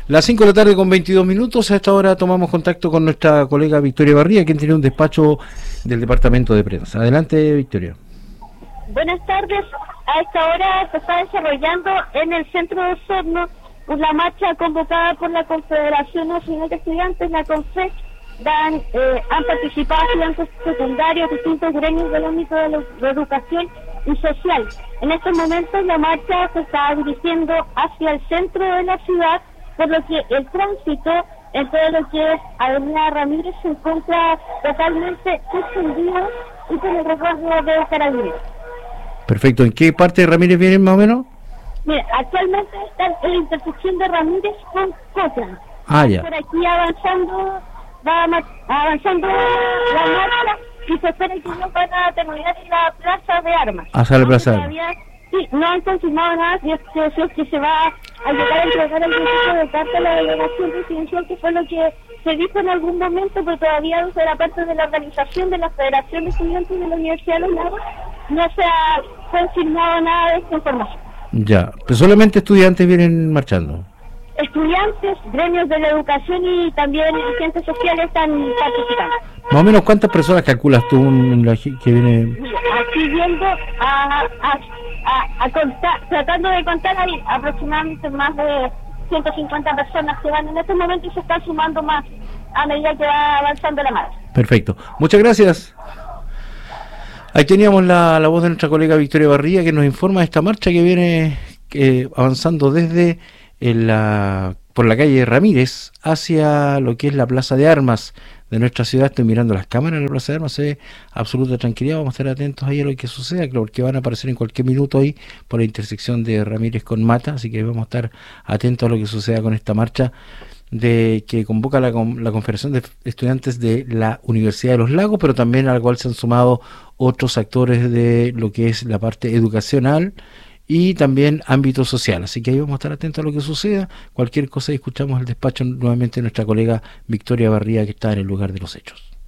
Las 5 de la tarde con 22 minutos. A esta hora tomamos contacto con nuestra colega Victoria Barría, quien tiene un despacho del departamento de prensa. Adelante, Victoria. Buenas tardes. A esta hora se está desarrollando en el centro de Osorno una marcha convocada por la Confederación Nacional de Estudiantes, la CONFES. Han participado estudiantes secundarios, distintos gremios del ámbito de la educación y social. En estos momentos la marcha se está dirigiendo hacia el centro de la ciudad, por lo que el tránsito en todo lo que es Avenida Ramírez se encuentra totalmente suspendido y con el resguardo de Carabineros. Perfecto. ¿En qué parte de Ramírez vienen más o menos? Mira, actualmente están en la intersección de Ramírez con Cotran. Ya. Por aquí va avanzando la marcha y se espera que no van a terminar en la Plaza de Armas. Hacia la Plaza de Armas. Sí, no han confirmado nada si es que se va a llegar a entregar el principio de carta a la delegación presidencial, que fue lo que se dijo en algún momento, pero todavía desde la parte de la organización de la Federación de Estudiantes de la Universidad de Los Lagos no se ha confirmado nada de esta información. Ya, pero solamente estudiantes vienen marchando. Estudiantes, gremios de la educación y también agentes sociales están participando. Más o menos, ¿cuántas personas calculas tú que viene? Aquí viendo a contar, tratando de contar, hay aproximadamente más de 150 personas que van en este momento y se están sumando más a medida que va avanzando la marcha. Perfecto, muchas gracias. Ahí teníamos la voz de nuestra colega Victoria Barría, que nos informa de esta marcha que viene avanzando desde por la calle Ramírez hacia lo que es la Plaza de Armas de nuestra ciudad. Estoy mirando las cámaras de la Plaza de Armas, se ve absoluta tranquilidad. Vamos a estar atentos ahí a lo que suceda, claro, porque van a aparecer en cualquier minuto ahí por la intersección de Ramírez con Mata, así que vamos a estar atentos a lo que suceda con esta marcha que convoca la Confederación de Estudiantes de la Universidad de Los Lagos, pero también al cual se han sumado otros actores de lo que es la parte educacional y también ámbito social. Así que ahí vamos a estar atentos a lo que suceda. Cualquier cosa, escuchamos el despacho nuevamente de nuestra colega Victoria Barría, que está en el lugar de los hechos.